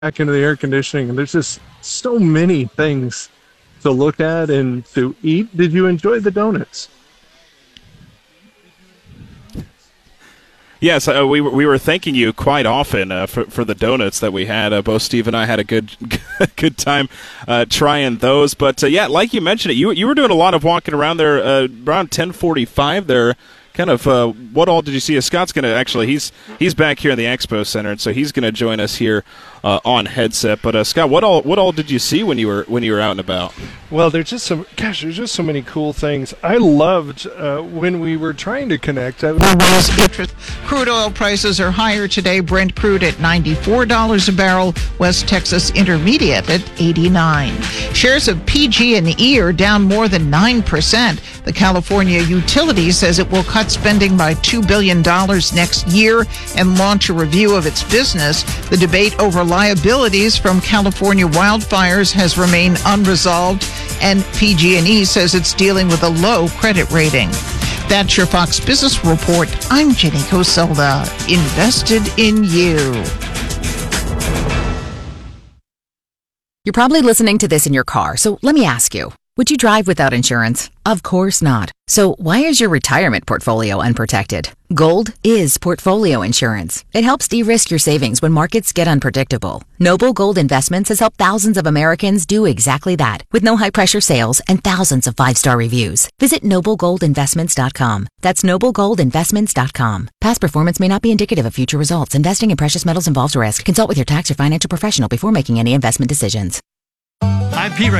back into the air conditioning, and there's just so many things to look at and to eat. Did you enjoy the donuts? Yes, we were thanking you quite often for the donuts that we had. Both Steve and I had a good time trying those. But yeah, like you mentioned, you were doing a lot of walking around there around 10:45 there. Kind of what all did you see? Scott's going to actually he's back here in the Expo Center, and so he's going to join us here on headset. But Scott, what all did you see when you were out and about? Well, there's just so many cool things. I loved when we were trying to connect. Crude oil prices are higher today. Brent crude at $94 a barrel. West Texas Intermediate at $89. Shares of PG&E are down more than 9%. The California utility says it will cut spending by $2 billion next year and launch a review of its business. The debate over liabilities from California wildfires has remained unresolved, and PG&E says it's dealing with a low credit rating. That's your Fox Business Report. I'm Jenny Coselda. Invested in you. You're probably listening to this in your car, so let me ask you. Would you drive without insurance? Of course not. So why is your retirement portfolio unprotected? Gold is portfolio insurance. It helps de-risk your savings when markets get unpredictable. Noble Gold Investments has helped thousands of Americans do exactly that, with no high-pressure sales and thousands of 5-star reviews. Visit noblegoldinvestments.com. That's noblegoldinvestments.com. Past performance may not be indicative of future results. Investing in precious metals involves risk. Consult with your tax or financial professional before making any investment decisions. I'm Pete